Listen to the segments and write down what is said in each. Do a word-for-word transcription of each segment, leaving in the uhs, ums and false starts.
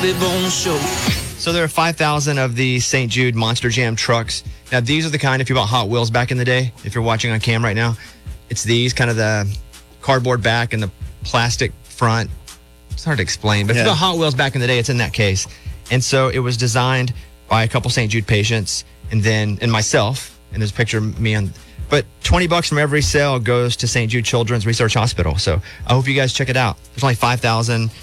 Bobby Bones Show. So there are five thousand of the Saint Jude Monster Jam trucks. Now, these are the kind, if you bought Hot Wheels back in the day, if you're watching on cam right now, it's these, kind of the cardboard back and the plastic front. It's hard to explain, but if Yeah. you bought Hot Wheels back in the day, it's in that case. And so it was designed by a couple Saint Jude patients and then, and myself, and there's a picture of me on, but twenty bucks from every sale goes to Saint Jude Children's Research Hospital. So I hope you guys check it out. There's only five thousand,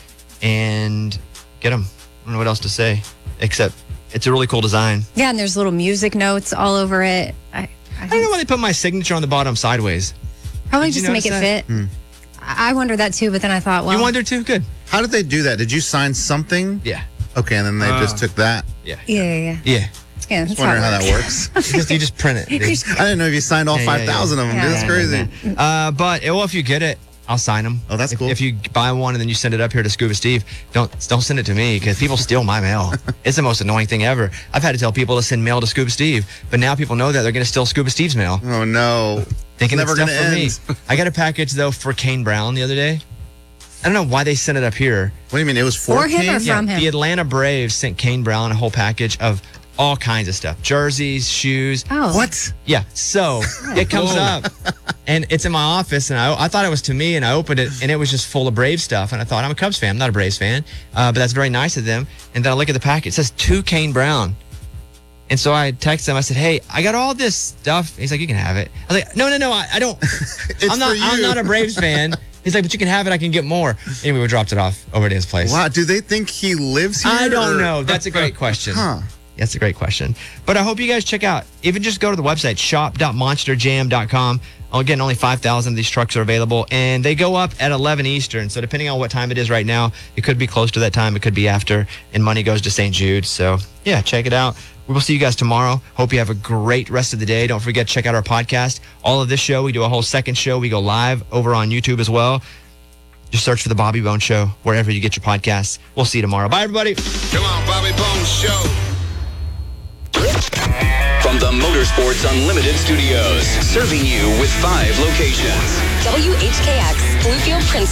and get them. I don't know what else to say, except it's a really cool design. Yeah, and there's little music notes all over it. I, I, I don't know why they put my signature on the bottom sideways. Probably Did you just to make it notice fit. I I wonder that too, but then I thought, well, You wonder too? Good. How did they do that? Did you sign something? Yeah. Okay, and then they Uh, just took that. Yeah. yeah, yeah, yeah. Yeah. yeah that's Just wondering how it that works. Because you just print it. dude. I didn't know if you signed all Yeah, yeah, five thousand of them. yeah. That's Yeah, crazy. Uh, but well, if you get it, I'll sign them. Oh, that's if, cool. If you buy one and then you send it up here to Scuba Steve, don't don't send it to me because people steal my mail. It's the most annoying thing ever. I've had to tell people to send mail to Scuba Steve, but now people know that they're going to steal Scuba Steve's mail, Oh no. thinking Never it's stuff gonna for end. me. I got a package though for Kane Brown the other day. I don't know why they sent it up here. What do you mean? It was for For him or Kane? from him? The Atlanta Braves sent Kane Brown a whole package of all kinds of stuff, jerseys, shoes. Oh. What? Yeah, so it comes up, and it's in my office, and I, I thought it was to me, and I opened it, and it was just full of Braves stuff, and I thought, I'm a Cubs fan, I'm not a Braves fan, uh, but that's very nice of them. And then I look at the packet, it says to Kane Brown, and so I texted him, I said, hey, I got all this stuff. He's like, you can have it. I was like, no, no, no, I, I don't, It's I'm not, for I'm you. not a Braves fan. He's like, but you can have it, I can get more. Anyway, we dropped it off over to his place. Wow. Do they think he lives here? I don't or- know. That's a great question. Huh. That's a great question. But I hope you guys check out, even just go to the website, shop dot monster jam dot com. Again, only five thousand of these trucks are available, and they go up at eleven Eastern. So depending on what time it is right now, it could be close to that time, it could be after, and money goes to Saint Jude. So yeah, check it out. We will see you guys tomorrow. Hope you have a great rest of the day. Don't forget to check out our podcast. All of this show, we do a whole second show. We go live over on YouTube as well. Just search for The Bobby Bones Show wherever you get your podcasts. We'll see you tomorrow. Bye, everybody. Come on, Bobby Bones Show. From the Motorsports Unlimited Studios, serving you with five locations. W H K X, Bluefield, Prince.